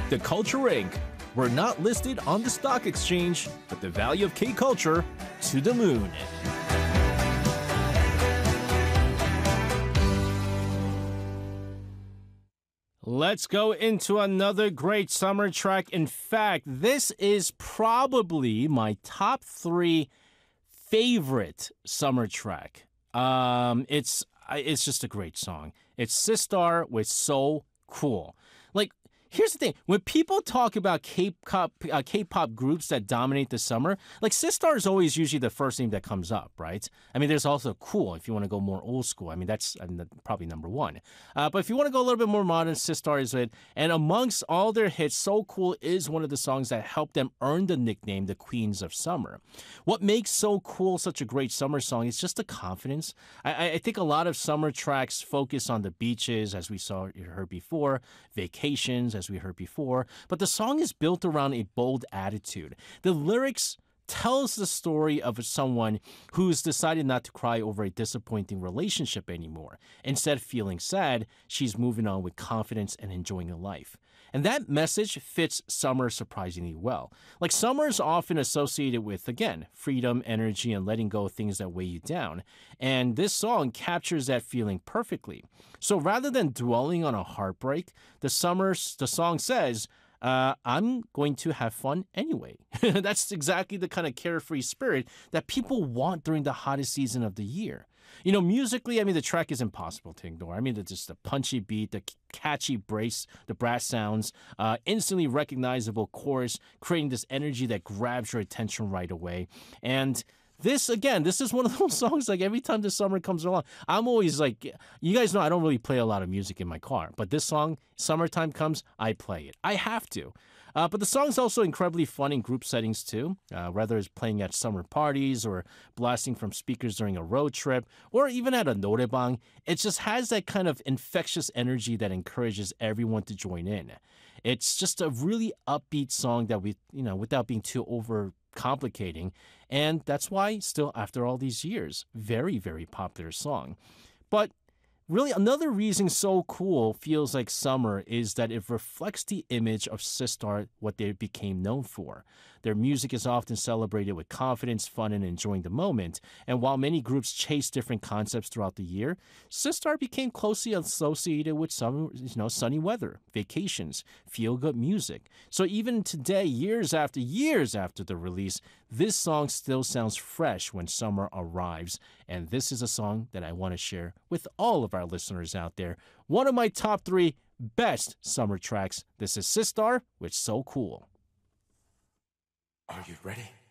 The Culture Inc. We're not listed on the stock exchange, but the value of K-culture to the moon. Let's go into another great summer track. In fact, this is probably my top 3 favorite summer track. It's just a great song. It's Sistar with So Cool. Like, here's the thing. When people talk about K-pop groups that dominate the summer, like Sistar is always usually the first name that comes up, right? I mean, there's also Cool if you want to go more old school. I mean, that's probably number 1. But if you want to go a little bit more modern, Sistar is it. And amongst all their hits, So Cool is one of the songs that helped them earn the nickname the Queens of Summer. What makes So Cool such a great summer song is just the confidence. I think a lot of summer tracks focus on the beaches, as we heard before, vacations, as we heard before, but the song is built around a bold attitude. The lyrics tells the story of someone who's decided not to cry over a disappointing relationship anymore. Instead of feeling sad, she's moving on with confidence and enjoying her life. And that message fits summer surprisingly well. Like, summer is often associated with, again, freedom, energy, and letting go of things that weigh you down. And this song captures that feeling perfectly. So rather than dwelling on a heartbreak, the song says, I'm going to have fun anyway. That's exactly the kind of carefree spirit that people want during the hottest season of the year. You know, musically, I mean, the track is impossible to ignore. I mean, just the punchy beat, the catchy the brass sounds, instantly recognizable chorus, creating this energy that grabs your attention right away. And this is one of those songs, like, every time the summer comes along, I'm always like, you guys know I don't really play a lot of music in my car, but this song, summertime comes, I play it. I have to. But the song's also incredibly fun in group settings too, whether it's playing at summer parties or blasting from speakers during a road trip, or even at a noraebang. It just has that kind of infectious energy that encourages everyone to join in. It's just a really upbeat song that without being too over complicating, and that's why still after all these years, very, very popular song. But really, another reason So Cool feels like summer is that it reflects the image of Sistar, what they became known for. Their music is often celebrated with confidence, fun, and enjoying the moment. And while many groups chase different concepts throughout the year, Sistar became closely associated with some, sunny weather, vacations, feel-good music. So even today, years after the release, this song still sounds fresh when summer arrives. And this is a song that I want to share with all of our listeners out there. One of my top 3 best summer tracks. This is Sistar with So Cool. Are you ready?